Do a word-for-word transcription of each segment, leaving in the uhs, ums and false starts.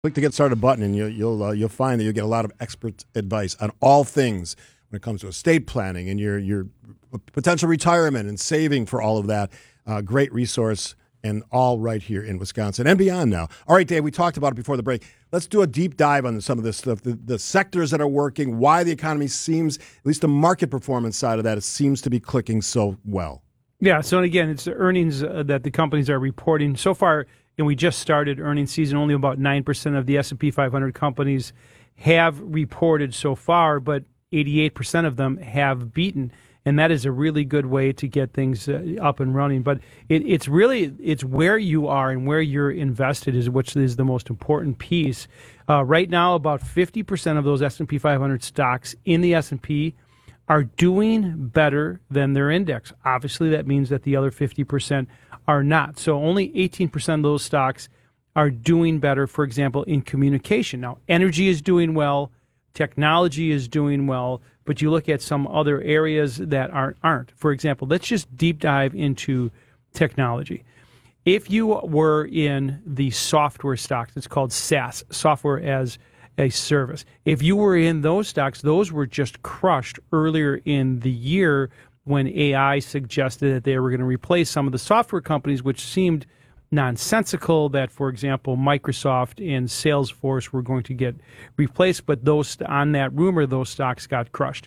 Click the Get Started button, and you, you'll uh, you'll find that you'll get a lot of expert advice on all things when it comes to estate planning and your your potential retirement and saving for all of that. Uh, great resource, and all right here in Wisconsin and beyond now. All right, Dave, we talked about it before the break. Let's do a deep dive on some of this stuff, the, the sectors that are working, why the economy seems, at least the market performance side of that, it seems to be clicking so well. Yeah, so again, it's the earnings uh, that the companies are reporting. So far, and we just started earnings season, only about nine percent of the S and P five hundred companies have reported so far, but eighty-eight percent of them have beaten. And that is a really good way to get things uh, up and running. But it, it's really, it's where you are and where you're invested is which is the most important piece. Uh, right now, about fifty percent of those S and P five hundred stocks in the S and P are doing better than their index. Obviously, that means that the other fifty percent are not. So only eighteen percent of those stocks are doing better, for example, in communication. Now, energy is doing well, technology is doing well, but you look at some other areas that aren't. aren't. For example, let's just deep dive into technology. If you were in the software stocks, it's called SaaS, software as a service. If you were in those stocks, those were just crushed earlier in the year when A I suggested that they were going to replace some of the software companies, which seemed nonsensical, that, for example, Microsoft and Salesforce were going to get replaced, but those on that rumor, those stocks got crushed.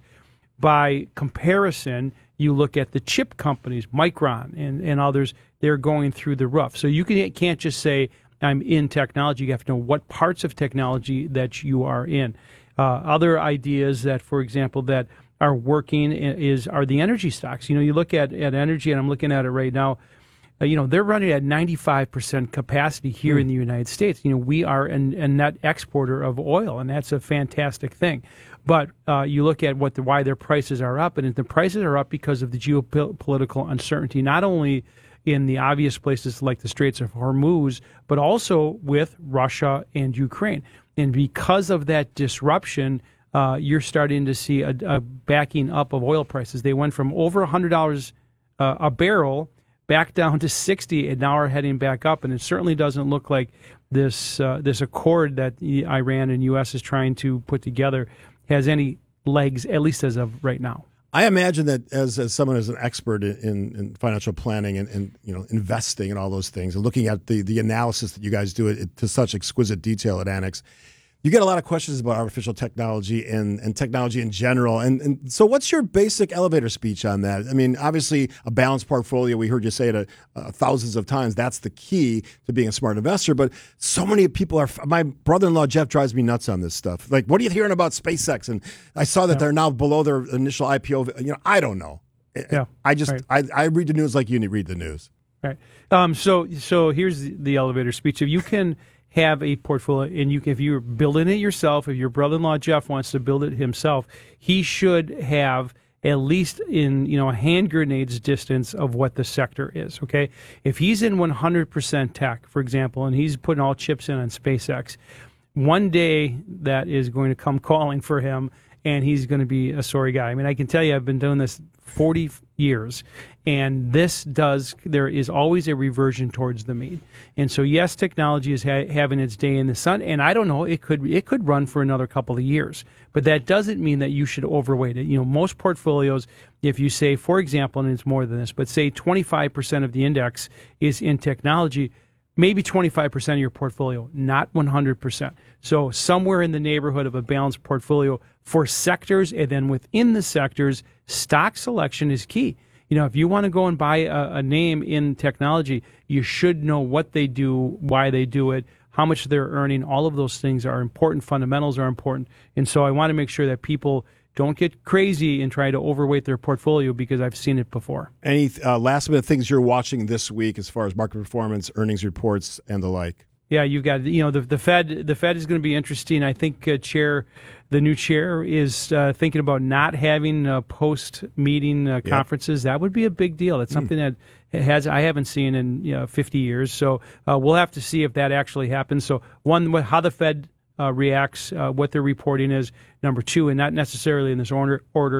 By comparison, you look at the chip companies, Micron and, and others, they're going through the roof. So you can, can't just say, I'm in technology. You have to know what parts of technology that you are in. Uh, other ideas that, for example, that are working is are the energy stocks. You know, you look at, at energy, and I'm looking at it right now, uh, you know, they're running at ninety-five percent capacity here mm. in the United States. You know, we are a, a net exporter of oil, and that's a fantastic thing. But uh, you look at what the, why their prices are up, and the prices are up because of the geopolitical uncertainty, not only in the obvious places like the Straits of Hormuz, but also with Russia and Ukraine. And because of that disruption, uh, you're starting to see a, a backing up of oil prices. They went from over one hundred dollars uh, a barrel back down to sixty, and now are heading back up. And it certainly doesn't look like this uh, this accord that Iran and U S is trying to put together has any legs, at least as of right now. I imagine that as, as someone who's an expert in, in financial planning and, and you know investing and all those things, and looking at the, the analysis that you guys do it, it to such exquisite detail at Annex, you get a lot of questions about artificial technology and, and technology in general. And, and so what's your basic elevator speech on that? I mean, obviously, a balanced portfolio, we heard you say it uh, uh, thousands of times, that's the key to being a smart investor. But so many people are, my brother-in-law, Jeff, drives me nuts on this stuff. Like, what are you hearing about SpaceX? And I saw that yeah. they're now below their initial I P O. You know, I don't know. Yeah, I just, right. I, I read the news like you read the news. Right. Um, so, so here's the, the elevator speech. If you can have a portfolio, and you can, if you're building it yourself, if your brother-in-law Jeff wants to build it himself, he should have at least in you know a hand grenade's distance of what the sector is. Okay, if he's in one hundred percent tech, for example, and he's putting all chips in on SpaceX, one day that is going to come calling for him, and he's going to be a sorry guy. I mean, I can tell you, I've been doing this forty years, and this does, there is always a reversion towards the mean. And so, yes, technology is ha- having its day in the sun, and I don't know, it could it could run for another couple of years. But that doesn't mean that you should overweight it. You know, most portfolios, if you say, for example, and it's more than this, but say twenty-five percent of the index is in technology, maybe twenty-five percent of your portfolio, not one hundred percent. So somewhere in the neighborhood of a balanced portfolio for sectors, and then within the sectors, stock selection is key. You know, if you want to go and buy a, a name in technology, you should know what they do, why they do it, how much they're earning. All of those things are important. Fundamentals are important. And so I want to make sure that people don't get crazy and try to overweight their portfolio, because I've seen it before. Any uh, last minute things you're watching this week as far as market performance, earnings reports, and the like? Yeah, you've got, you know, the the Fed. The Fed is going to be interesting. I think uh, chair, the new chair is uh, thinking about not having uh, post-meeting uh, conferences. Yep. That would be a big deal. It's something mm. that has I haven't seen in you know, fifty years. So uh, we'll have to see if that actually happens. So one, how the Fed uh, reacts, uh, what their reporting is. Number two, and not necessarily in this order, order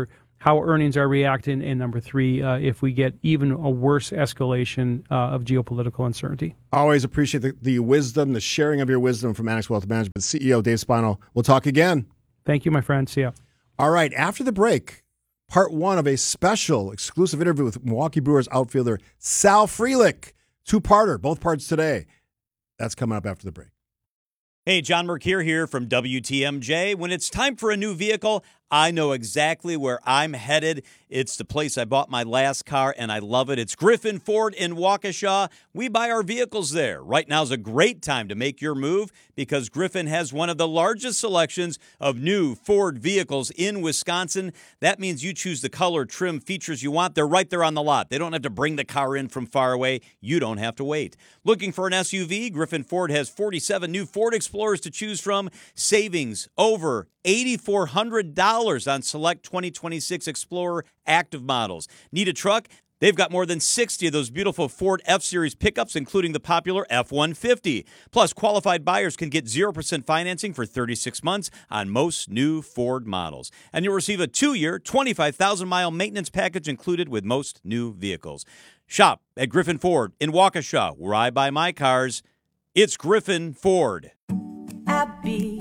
how earnings are reacting, and number three, uh, if we get even a worse escalation uh, of geopolitical uncertainty. Always appreciate the, the wisdom, the sharing of your wisdom from Annex Wealth Management. C E O Dave Spino. We'll talk again. Thank you, my friend. See ya. All right, after the break, part one of a special exclusive interview with Milwaukee Brewers outfielder Sal Frelick. Two-parter, both parts today. That's coming up after the break. Hey, John Mercure here from W T M J. When it's time for a new vehicle, I know exactly where I'm headed. It's the place I bought my last car, and I love it. It's Griffin Ford in Waukesha. We buy our vehicles there. Right now is a great time to make your move because Griffin has one of the largest selections of new Ford vehicles in Wisconsin. That means you choose the color, trim, features you want. They're right there on the lot. They don't have to bring the car in from far away. You don't have to wait. Looking for an S U V? Griffin Ford has forty-seven new Ford Explorers to choose from. Savings over eight thousand four hundred dollars on select twenty twenty-six Explorer active models. Need a truck? They've got more than sixty of those beautiful Ford F-Series pickups, including the popular F one fifty. Plus, qualified buyers can get zero percent financing for thirty-six months on most new Ford models. And you'll receive a two-year, twenty-five thousand mile maintenance package included with most new vehicles. Shop at Griffin Ford in Waukesha, where I buy my cars. It's Griffin Ford. Abby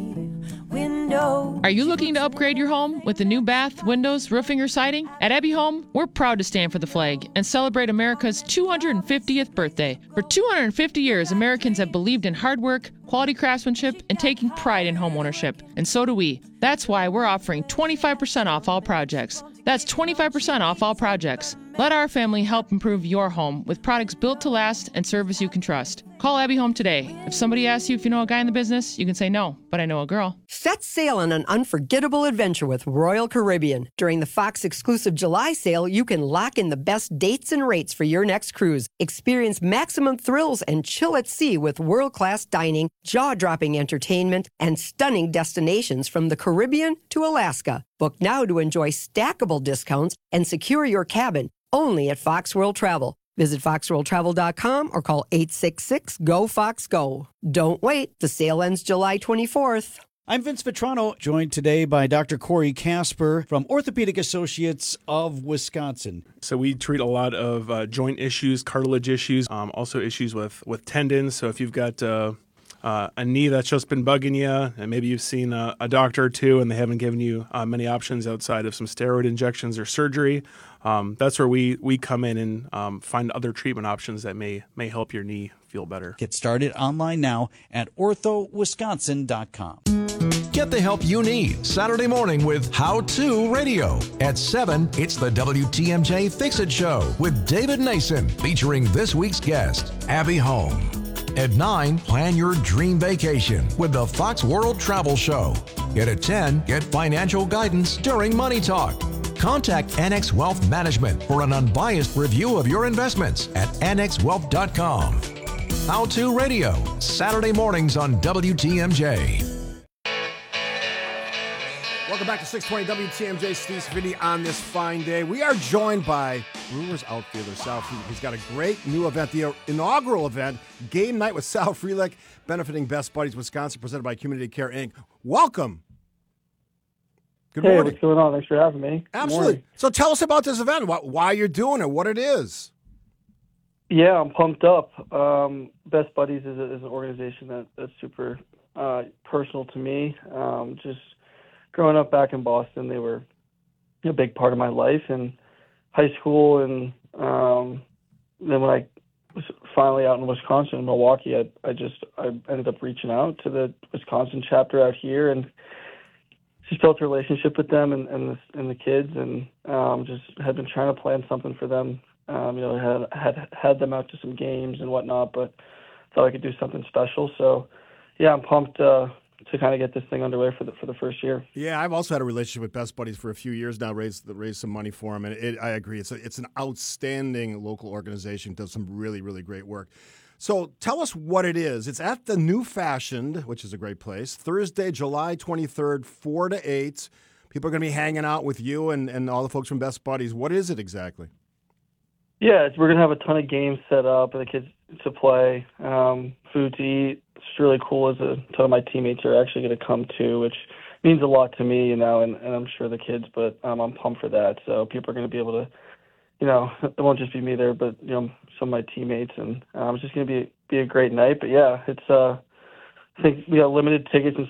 Window. Are you looking to upgrade your home with a new bath, windows, roofing, or siding? At Abbey Home, we're proud to stand for the flag and celebrate America's two hundred fiftieth birthday. For two hundred fifty years, Americans have believed in hard work, quality craftsmanship, and taking pride in homeownership. And so do we. That's why we're offering twenty-five percent off all projects. That's twenty-five percent off all projects. Let our family help improve your home with products built to last and service you can trust. Call Abbey Home today. If somebody asks you if you know a guy in the business, you can say no, but I know a girl. Set sail on an unforgettable adventure with Royal Caribbean. During the Fox exclusive July sale, you can lock in the best dates and rates for your next cruise. Experience maximum thrills and chill at sea with world-class dining, jaw-dropping entertainment, and stunning destinations from the Caribbean to Alaska. Book now to enjoy stackable discounts and secure your cabin only at Fox World Travel. Visit fox world travel dot com or call eight six six, G O, FOX, G O. Don't wait. The sale ends July twenty-fourth. I'm Vince Vitrano, joined today by Doctor Corey Casper from Orthopedic Associates of Wisconsin. So we treat a lot of uh, joint issues, cartilage issues, um, also issues with, with tendons. So if you've got uh, uh, a knee that's just been bugging you, and maybe you've seen a, a doctor or two and they haven't given you uh, many options outside of some steroid injections or surgery, um, that's where we, we come in and um, find other treatment options that may may help your knee feel better. Get started online now at ortho wisconsin dot com. Get the help you need Saturday morning with How To Radio. At seven, it's the W T M J Fix-It Show with David Nason, featuring this week's guest, Abby Home. At nine, plan your dream vacation with the Fox World Travel Show. Yet at ten, get financial guidance during Money Talk. Contact Annex Wealth Management for an unbiased review of your investments at annex wealth dot com. How To Radio, Saturday mornings on W T M J. Welcome back to six twenty W T M J. Steve Savini on this fine day. We are joined by Brewers outfielder Sal Frelick. He's got a great new event, the inaugural event, Game Night with Sal Frelick, benefiting Best Buddies Wisconsin, presented by Community Care Incorporated. Welcome. Good hey, morning. What's going on? Thanks for having me. Absolutely. So tell us about this event, wh- why you're doing it, what it is. Yeah, I'm pumped up. Um, Best Buddies is, a, is an organization that, that's super uh, personal to me. Um, just growing up back in Boston, they were a big part of my life in high school, and um, then when I was finally out in Wisconsin, in Milwaukee, I, I just I ended up reaching out to the Wisconsin chapter out here and just built a relationship with them and, and, the, and the kids, and um, just had been trying to plan something for them. Um, you know, had had had them out to some games and whatnot, but thought I could do something special. So, yeah, I'm pumped uh, to kind of get this thing underway for the for the first year. Yeah, I've also had a relationship with Best Buddies for a few years now. Raised raised some money for them, and it, I agree. It's a, it's an outstanding local organization. Does some really really great work. So tell us what it is. It's at the New Fashioned, which is a great place. Thursday, July twenty-third, four to eight. People are going to be hanging out with you and, and all the folks from Best Buddies. What is it exactly? Yeah, it's, we're going to have a ton of games set up for the kids to play, um, food to eat. It's really cool as a ton of my teammates are actually going to come to, which means a lot to me, you know, and, and I'm sure the kids, but um, I'm pumped for that. So people are going to be able to, you know, it won't just be me there, but, you know, some of my teammates, and um, it's just going to be be a great night. But yeah, it's uh, I think we got limited tickets in